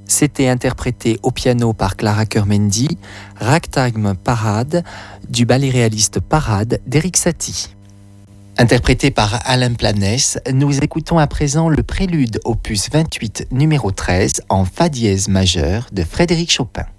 C'était interprété au piano par Clara Kermendi, Ragtime Parade du ballet réaliste Parade d'Eric Satie. Interprété par Alain Planès, nous écoutons à présent le prélude opus 28 numéro 13 en fa dièse majeur de Frédéric Chopin.